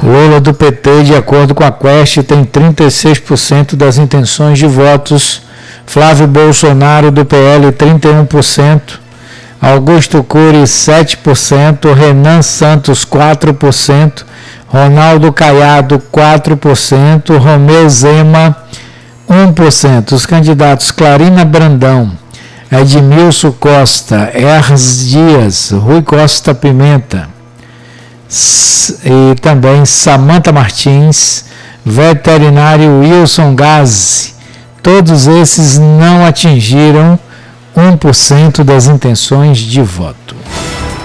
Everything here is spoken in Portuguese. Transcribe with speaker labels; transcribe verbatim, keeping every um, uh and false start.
Speaker 1: Lula do P T, de acordo com a Quest, tem trinta e seis por cento das intenções de votos. Flávio Bolsonaro do P L, trinta e um por cento. Augusto Cury, sete por cento. Renan Santos, quatro por cento. Ronaldo Caiado, quatro por cento. Romeu Zema, um por cento. Os candidatos Clarina Brandão, Edmilson Costa, Ers Dias, Rui Costa Pimenta e também Samanta Martins, veterinário Wilson Gazzi, todos esses não atingiram um por cento das intenções de voto.